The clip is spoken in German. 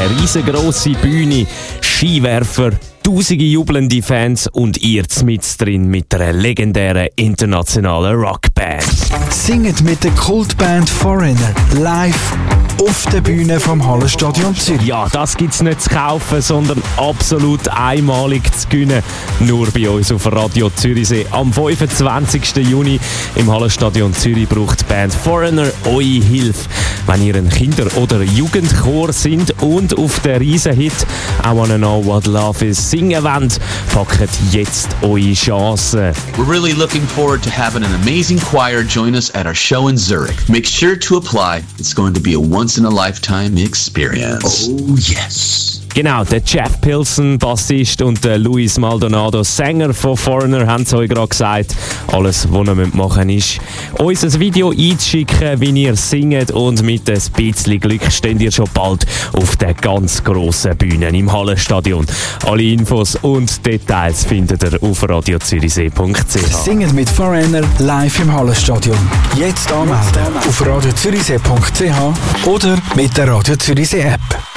riesengroße Bühne, Skiwerfer, tausende jubelnde Fans und ihr mit drin mit einer legendären internationalen Rockband. Singet mit der Kultband Foreigner live auf der Bühne vom Hallenstadion Zürich. Ja, das gibt's nicht zu kaufen, sondern absolut einmalig zu gewinnen. Nur bei uns auf Radio Zürichsee. Am 25. Juni im Hallenstadion Zürich braucht die Band Foreigner eure Hilfe. Wenn ihr ein Kinder- oder Jugendchor sind und auf den Riesenhit «I Wanna Know What Love Is» singen wollt, packt jetzt eure Chancen. We're really looking forward to having an amazing choir join us at our show in Zurich. Make sure to apply. It's going to be a once-in-a-lifetime experience. Oh, yes. Genau, der Jeff Pilson, Bassist, und der Luis Maldonado, Sänger von Foreigner, haben es euch gerade gesagt. Alles, was ihr machen müsst, ist, uns ein Video einzuschicken, wie ihr singt, und mit ein bisschen Glück steht ihr schon bald auf der ganz grossen Bühne im Hallenstadion. Alle Infos und Details findet ihr auf radiozürichsee.ch. Singet mit Foreigner live im Hallenstadion. Jetzt anmelden auf radiozürichsee.ch oder mit der Radio Zürichsee App.